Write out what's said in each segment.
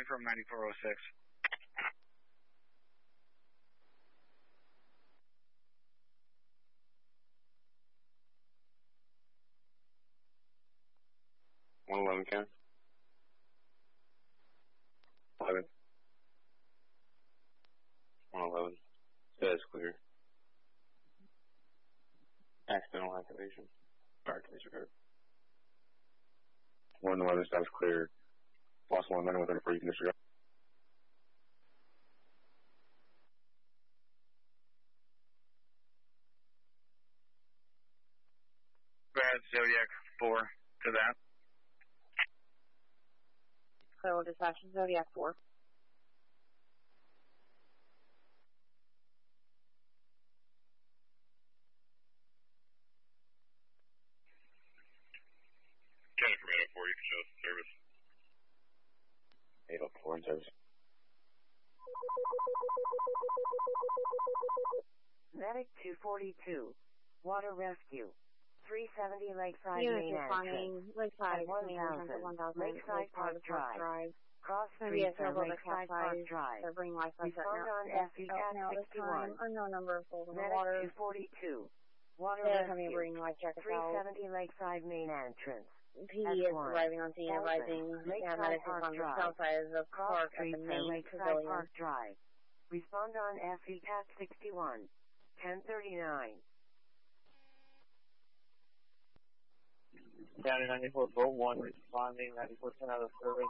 from 9406. Ken. 11. 111. Says clear. Accidental activation. Fire disregard. 111 status clear. Lost 1 within a free disregard. Go ahead, Zodiac 4 to that. Clear dispatch, Zodiac 4. County from 804, you can show us the service. 804 in service. Medic 242, Water Rescue, 370 Lakeside Main Entrance, Lakeside, 1000, Lakeside Park Drive, Cross Street or Lakeside Park Drive. Respond on FE Cat 61. Unknown number of souls in the Medic water. 242, Water They're Rescue, coming bring my check 370 Lakeside Main Entrance. PD is arriving on scene, advising Lakeside Park on the Drive. south side of the Cross park at Street the or main Lakeside pavilion. Park Drive. Respond on FE Cat 61, 1039. County 9441 responding, 9410 out of service.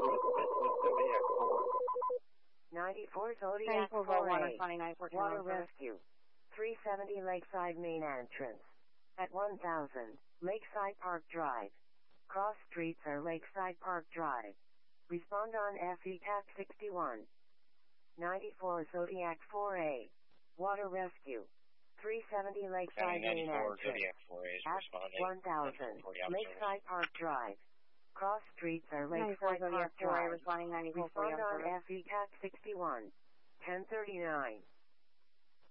94 Zodiac 4A, Water Rescue, 370 Lakeside Main Entrance, at 1000, Lakeside Park Drive. Cross Streets or Lakeside Park Drive. Respond on FE Cat 61. 94 Zodiac 4A, Water Rescue, 370 Lakeside Main Entrance, at 1000, Lakeside Park Drive. Cross Streets or Lakeside Park Drive. Responding 94 Respond on FE Cat 61, 1039.